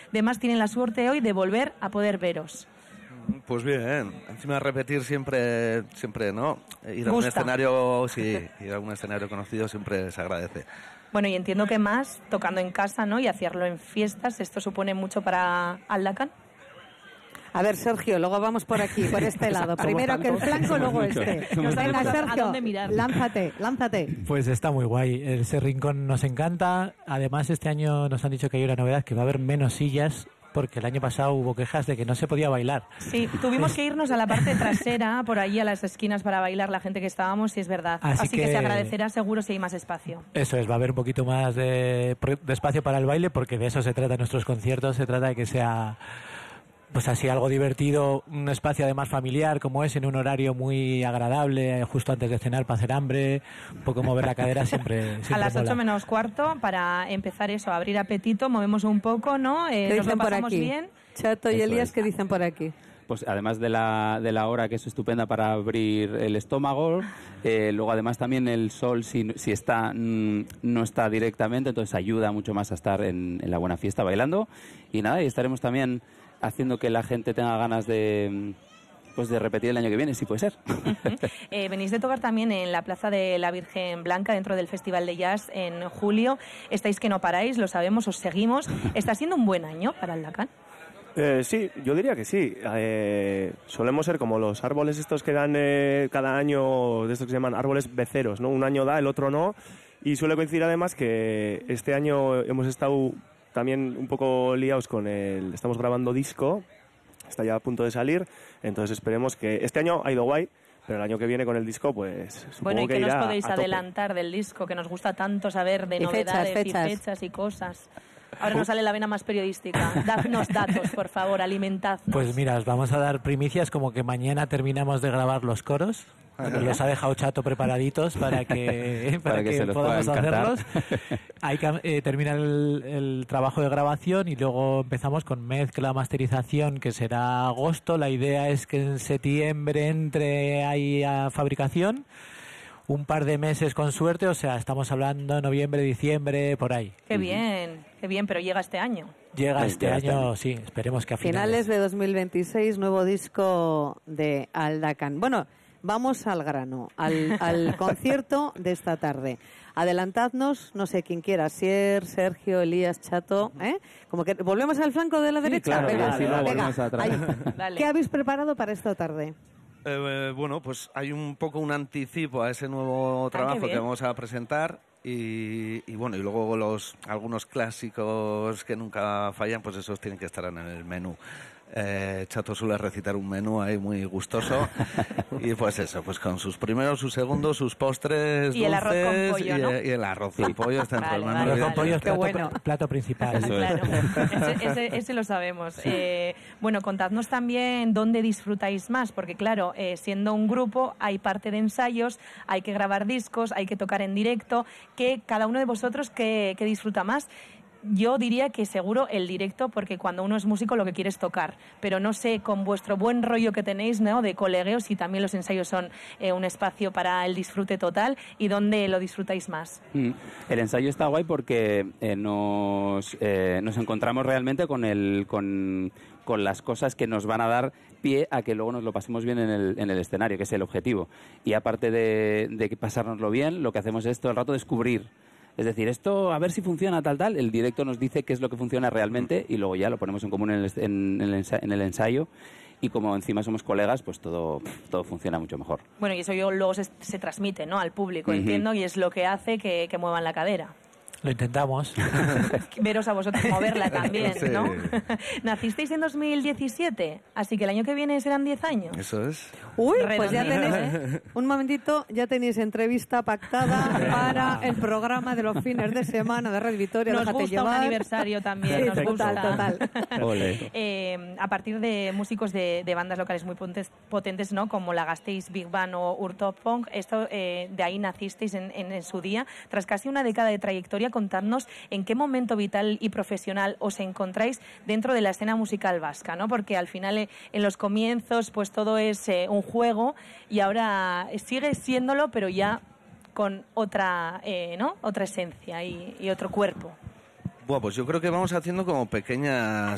Además tienen la suerte hoy de volver a poder veros. Pues bien, encima repetir siempre, ¿no? Ir a un escenario, ir a un escenario conocido siempre se agradece. Bueno, y entiendo que más tocando en casa, ¿no? Y hacerlo en fiestas, ¿esto supone mucho para Aldacán? A ver, Sergio, luego vamos por aquí, por este lado. Primero que el flanco, luego este. Venga, Sergio, lánzate. Pues está muy guay. Ese rincón nos encanta. Además, este año nos han dicho que hay una novedad, que va a haber menos sillas, porque el año pasado hubo quejas de que no se podía bailar. Sí, tuvimos que irnos a la parte trasera, por allí a las esquinas para bailar la gente que estábamos, y es verdad. Así que se agradecerá seguro si hay más espacio. Eso es, va a haber un poquito más de espacio para el baile, porque de eso se trata nuestros conciertos, se trata de que sea pues así algo divertido, un espacio además familiar como es, en un horario muy agradable, justo antes de cenar para hacer hambre, un poco mover la cadera siempre a las 8 mola. menos cuarto para empezar eso, abrir apetito, movemos un poco, ¿no? ¿Qué dicen nos lo por aquí? Bien. Chato y Elías, ¿qué dicen por aquí? Pues además de la hora, que es estupenda para abrir el estómago, luego además también el sol, si está no está directamente, entonces ayuda mucho más a estar en la buena fiesta bailando. Y nada, y estaremos también haciendo que la gente tenga ganas de repetir el año que viene, si puede ser. Venís de tocar también en la Plaza de la Virgen Blanca, dentro del Festival de Jazz en julio. Estáis que no paráis, lo sabemos, os seguimos. ¿Está siendo un buen año para Aldacán? Sí, yo diría que sí. Solemos ser como los árboles estos que dan cada año, de estos que se llaman árboles beceros, ¿no? Un año da, el otro no. Y suele coincidir además que este año hemos estado también un poco liados estamos grabando disco, está ya a punto de salir, entonces esperemos que este año ha ido guay, pero el año que viene con el disco, pues supongo bueno, ¿y que qué irá nos podéis a tope. adelantar del disco, que nos gusta tanto saber de novedades y fechas y cosas? Ahora nos sale la vena más periodística. Dadnos datos, por favor, alimentadnos. Pues mira, os vamos a dar primicias, como que mañana terminamos de grabar los coros. Los ha dejado Chato preparaditos para que podamos hacerlos. Termina el trabajo de grabación y luego empezamos con mezcla, masterización, que será agosto. La idea es que en septiembre entre ahí a fabricación. Un par de meses con suerte, o sea, estamos hablando noviembre, diciembre, por ahí. Qué bien, pero llega este año. Llega este año, sí, esperemos que a finales de 2026, nuevo disco de Aldacán. Bueno, vamos al grano, al concierto de esta tarde. Adelantadnos, no sé quién quiera, Sergio, Elías, Chato, como que volvemos al flanco de la derecha. Claro, venga. ¿Qué habéis preparado para esta tarde? Bueno, pues hay un poco un anticipo a ese nuevo trabajo que vamos a presentar y bueno, y luego algunos clásicos que nunca fallan, pues esos tienen que estar en el menú. Chato suele recitar un menú ahí muy gustoso y pues eso, pues con sus primeros, sus segundos, sus postres y dulces, el arroz con pollo, ¿no? y el arroz con pollo está dentro del menú. El arroz con pollo es plato principal. Claro, ese lo sabemos. Bueno, contadnos también dónde disfrutáis más, porque claro, siendo un grupo hay parte de ensayos, hay que grabar discos, hay que tocar en directo, que cada uno de vosotros que disfruta más. Yo diría que seguro el directo, porque cuando uno es músico lo que quiere es tocar, pero no sé, con vuestro buen rollo que tenéis, ¿no?, de colegueos, si también los ensayos son un espacio para el disfrute total, y dónde lo disfrutáis más. El ensayo está guay porque nos encontramos realmente con las cosas que nos van a dar pie a que luego nos lo pasemos bien en el escenario, que es el objetivo. Y aparte de pasárnoslo bien, lo que hacemos es todo el rato descubrir. Es decir, esto a ver si funciona tal, el directo nos dice qué es lo que funciona realmente y luego ya lo ponemos en común en el ensayo, y como encima somos colegas, pues todo funciona mucho mejor. Bueno, y eso luego se transmite, ¿no?, al público, entiendo, y es lo que hace que muevan la cadera. Lo intentamos. Veros a vosotros moverla también, sí. ¿no? Nacisteis en 2017, así que el año que viene serán 10 años. Eso es. Uy, pues ya tenéis, un momentito, ya tenéis entrevista pactada para el programa de los fines de semana de Red Vitoria. Nos gusta un aniversario también, nos gusta. Total. A partir de músicos de bandas locales muy potentes, ¿no?, como la Gasteiz Big Band o Urtopunk, esto de ahí nacisteis en su día. Tras casi una década de trayectoria, contadnos en qué momento vital y profesional os encontráis dentro de la escena musical vasca, ¿no? Porque al final, en los comienzos, pues todo es un juego, y ahora sigue siéndolo, pero ya con otra, ¿no?, otra esencia y otro cuerpo. Bueno, pues yo creo que vamos haciendo como pequeñas